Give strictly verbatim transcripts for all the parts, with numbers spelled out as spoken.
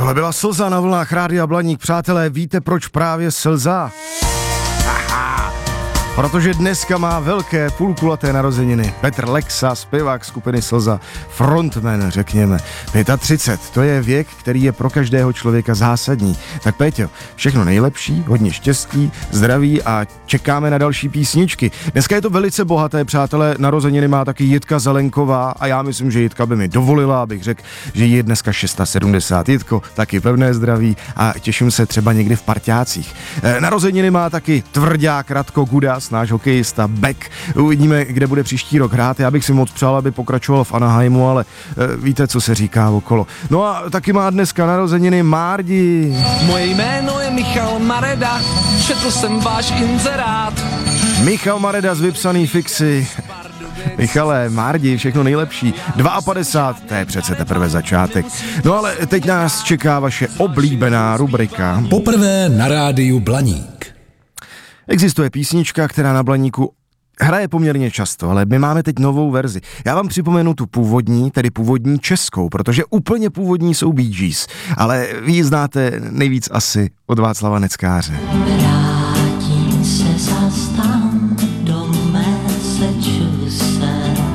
Tohle byla Slza na vlnách Rádia Blaník. Přátelé, víte, proč právě slza? Aha. Protože dneska má velké půlkulaté narozeniny Petr Lexa, zpěvák skupiny Slza, frontman, řekněme. třicet pět, to je věk, který je pro každého člověka zásadní. Tak Péťo, všechno nejlepší, hodně štěstí, zdraví a čekáme na další písničky. Dneska je to velice bohaté, přátelé, narozeniny má taky Jitka Zelenková a já myslím, že Jitka by mi dovolila, abych řekl, že jí je dneska sedmdesát šest. Jitko, taky pevné zdraví a těším se třeba někdy v parťácích. E, narozeniny má taky tvrdák Radko Gudas, náš hokejista, back. Uvidíme, kde bude příští rok hrát. Já bych si moc přál, aby pokračoval v Anaheimu, ale e, víte, co se říká okolo. No a taky má dneska narozeniny Márdi. Moje jméno je Michal Mareda, četl jsem váš inzerát. Michal Mareda z Vypsaný fixy. Michale, Márdi, všechno nejlepší. padesát dva, to je přece teprve začátek. No ale teď nás čeká vaše oblíbená rubrika. Poprvé na rádiu Blaník. Existuje písnička, která na Blaníku hraje poměrně často, ale my máme teď novou verzi. Já vám připomenu tu původní, tedy původní českou, protože úplně původní jsou Bee Gees, ale vy ji znáte nejvíc asi od Václava Neckáře. Vrátím se zas tam do Massachusetts.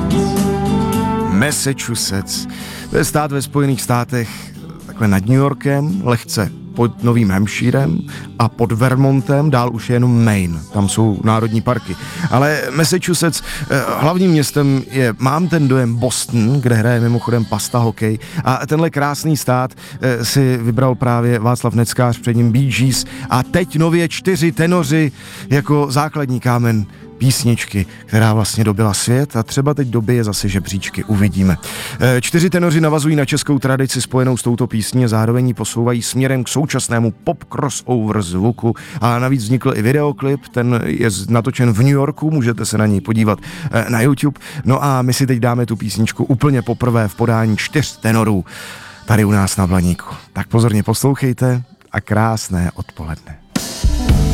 Massachusetts. To je stát ve Spojených státech, takhle nad New Yorkem, lehce pod Novým Hampshirem a pod Vermontem, dál už je jenom Maine, tam jsou národní parky. Ale Massachusetts, eh, hlavním městem je, mám ten dojem, Boston, kde hraje mimochodem Pasta hokej, a tenhle krásný stát eh, si vybral právě Václav Neckář, před ním Bee Gees a teď nově čtyři tenoři jako základní kámen písničky, která vlastně dobila svět a třeba teď dobije zase žebříčky, uvidíme. E, čtyři tenoři navazují na českou tradici spojenou s touto písní a zároveň ji posouvají směrem k současnému pop crossover zvuku a navíc vznikl i videoklip, ten je natočen v New Yorku, můžete se na něj podívat e, na YouTube. No a my si teď dáme tu písničku úplně poprvé v podání čtyř tenorů tady u nás na Blaníku. Tak pozorně poslouchejte a krásné odpoledne.